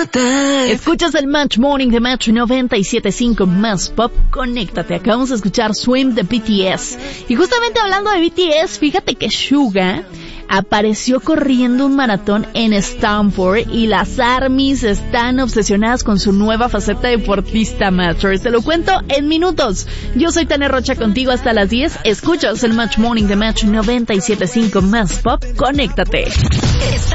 Escuchas el Match Morning de Match 97.5 más pop. Conéctate. Acabamos de escuchar Swim de BTS. Y justamente hablando de BTS, fíjate que Suga apareció corriendo un maratón en Stanford y las ARMYs están obsesionadas con su nueva faceta deportista, Matchers. Te lo cuento en minutos. Yo soy Tania Rocha contigo hasta las 10. Escuchas el Match Morning de Match 97.5 más pop. Conéctate.